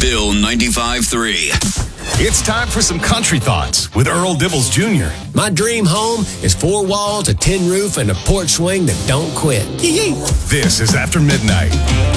Bill 95.3. It's time for some country thoughts with Earl Dibbles Jr. My dream home is 4 walls, a tin roof, and a porch swing that don't quit. This is After Midnight.